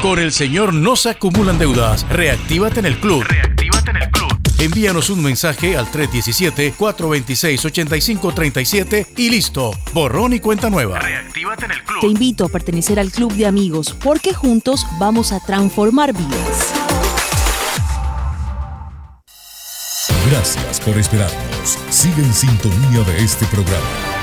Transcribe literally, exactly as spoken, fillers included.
Con el señor no se acumulan deudas. Reactívate en el club. Reactívate en el club. Envíanos un mensaje al tres uno siete, cuatro dos seis, ocho cinco tres siete y listo. Borrón y cuenta nueva. Reactívate en el club. Te invito a pertenecer al club de amigos porque juntos vamos a transformar vidas. Gracias por esperarnos. Sigue en sintonía de este programa.